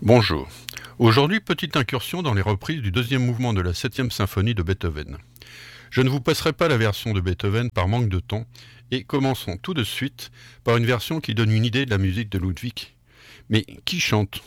Bonjour. Aujourd'hui, petite incursion dans les reprises du deuxième mouvement de la 7e symphonie de Beethoven. Je ne vous passerai pas la version de Beethoven par manque de temps, et commençons tout de suite par une version qui donne une idée de la musique de Ludwig. Mais qui chante ?